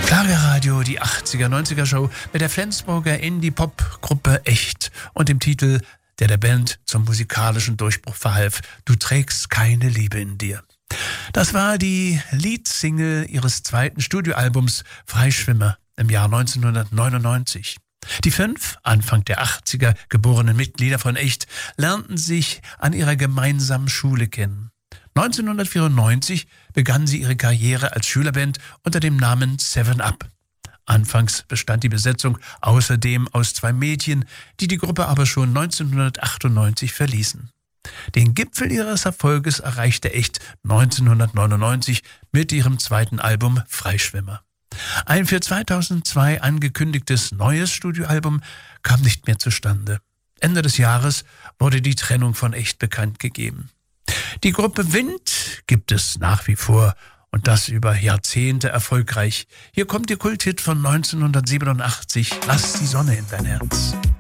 Schlagerradio, die 80er-90er-Show mit der Flensburger Indie-Pop-Gruppe Echt und dem Titel, der der Band zum musikalischen Durchbruch verhalf, Du trägst keine Liebe in dir. Das war die Leadsingle ihres zweiten Studioalbums Freischwimmer im Jahr 1999. Die 5, Anfang der 80er geborenen Mitglieder von Echt, lernten sich an ihrer gemeinsamen Schule kennen. 1994 begann sie ihre Karriere als Schülerband unter dem Namen 7up. Anfangs bestand die Besetzung außerdem aus 2 Mädchen, die Gruppe aber schon 1998 verließen. Den Gipfel ihres Erfolges erreichte Echt 1999 mit ihrem zweiten Album Freischwimmer. Ein für 2002 angekündigtes neues Studioalbum kam nicht mehr zustande. Ende des Jahres wurde die Trennung von Echt bekannt gegeben. Die Gruppe Wind gibt es nach wie vor und das über Jahrzehnte erfolgreich. Hier kommt ihr Kulthit von 1987, Lass die Sonne in dein Herz.